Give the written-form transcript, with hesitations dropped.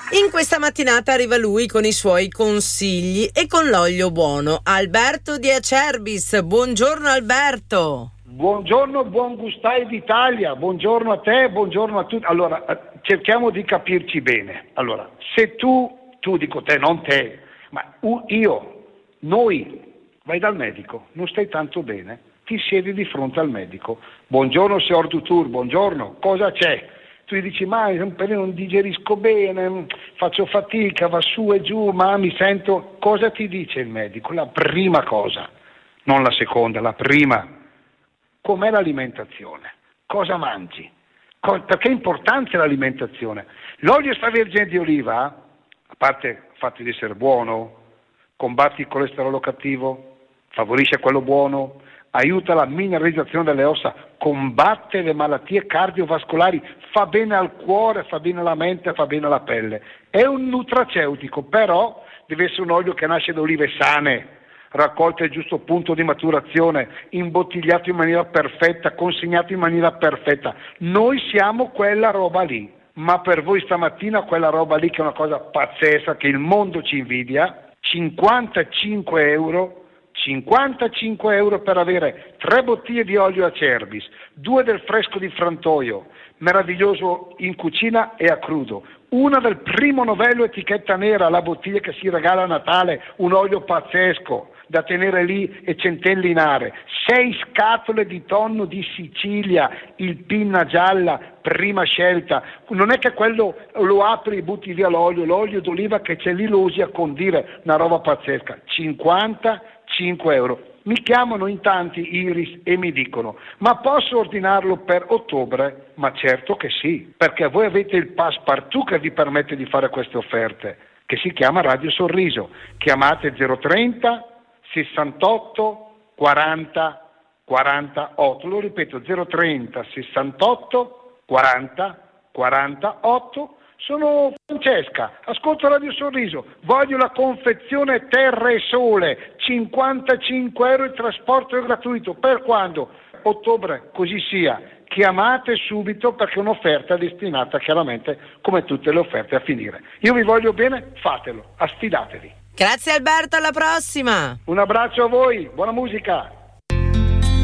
In questa mattinata arriva lui con i suoi consigli e con l'olio buono. Alberto di Acerbis. Buongiorno Alberto. Buongiorno, buon gustai d'Italia, buongiorno a te, buongiorno a tutti. Allora, cerchiamo di capirci bene. Allora, se tu dico te, non te, ma noi, vai dal medico, non stai tanto bene, ti siedi di fronte al medico. Buongiorno signor Dutour, buongiorno, cosa c'è? Tu gli dici, ma non digerisco bene, faccio fatica, va su e giù, ma mi sento... Cosa ti dice il medico? La prima cosa, non la seconda, la prima. Com'è l'alimentazione? Cosa mangi? Perché è importante l'alimentazione. L'olio extravergine di oliva, a parte il fatto di essere buono, combatti il colesterolo cattivo, favorisce quello buono, aiuta la mineralizzazione delle ossa, combatte le malattie cardiovascolari, fa bene al cuore, fa bene alla mente, fa bene alla pelle. È un nutraceutico, però deve essere un olio che nasce da olive sane, raccolte al giusto punto di maturazione, imbottigliato in maniera perfetta, consegnato in maniera perfetta. Noi siamo quella roba lì, ma per voi stamattina quella roba lì che è una cosa pazzesca, che il mondo ci invidia, 55 euro per avere 3 bottiglie di olio Acerbis, 2 del fresco di Frantoio, meraviglioso in cucina e a crudo, una del primo novello etichetta nera, la bottiglia che si regala a Natale, un olio pazzesco da tenere lì e centellinare, 6 scatole di tonno di Sicilia, il pinna gialla, prima scelta. Non è che quello lo apri e butti via l'olio d'oliva che c'è lì, lo usi a condire, una roba pazzesca. 55 euro. Mi chiamano in tanti Iris e mi dicono, ma posso ordinarlo per ottobre? Ma certo che sì, perché voi avete il Passepartout che vi permette di fare queste offerte, che si chiama Radio Sorriso. Chiamate 030 68 40 48, lo ripeto, 030 68 40 48. Sono Francesca, ascolto Radio Sorriso, voglio la confezione Terra e Sole, 55 euro il trasporto è gratuito. Per quando? Ottobre, così sia. Chiamate subito perché è un'offerta destinata chiaramente, come tutte le offerte, a finire. Io vi voglio bene, fatelo, affidatevi. Grazie Alberto, alla prossima. Un abbraccio a voi, buona musica.